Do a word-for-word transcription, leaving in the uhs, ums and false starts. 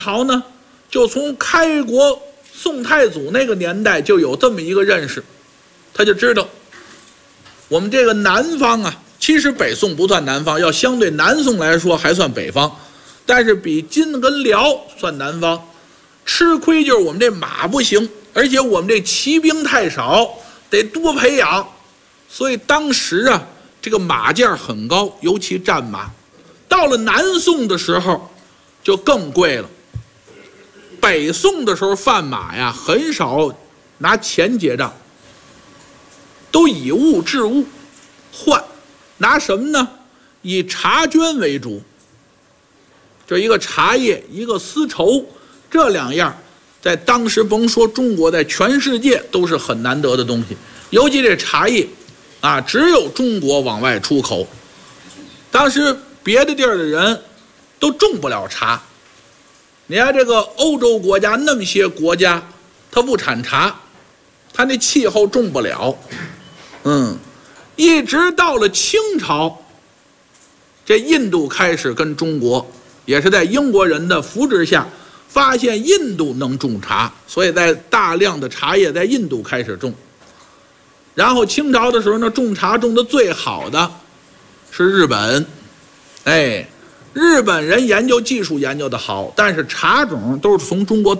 朝呢，就从开国宋太祖那个年代就有这么一个认识，他就知道我们这个南方啊，其实北宋不算南方，要相对南宋来说还算北方，但是比金跟辽算南方。吃亏就是我们这马不行，而且我们这骑兵太少，得多培养，所以当时啊，这个马价很高，尤其战马。到了南宋的时候，就更贵了。北宋的时候贩马呀，很少拿钱结账，都以物治物换，拿什么呢？以茶绢为主，这一个茶叶，一个丝绸，这两样在当时甭说中国，在全世界都是很难得的东西。尤其这茶叶啊，只有中国往外出口，当时别的地儿的人都种不了茶。你看这个欧洲国家，那么些国家它不产茶，它那气候种不了。嗯，一直到了清朝，这印度开始跟中国，也是在英国人的扶持下，发现印度能种茶，所以在大量的茶叶在印度开始种。然后清朝的时候呢，种茶种的最好的是日本。哎，日本人研究技术研究的好，但是茶种都是从中国